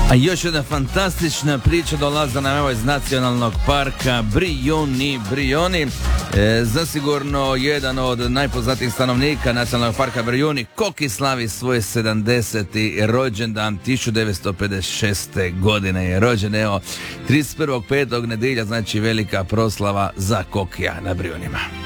A još jedna fantastična priča dolazi nam evo iz nacionalnog parka Brijuni. Zasigurno jedan od najpoznatijih stanovnika nacionalnog parka Brijuni, Koki, slavi svoj 70. rođendan. 1956. godine je rođen. Evo, 31.5. nedjelja, znači velika proslava za Kokija na Brijunima.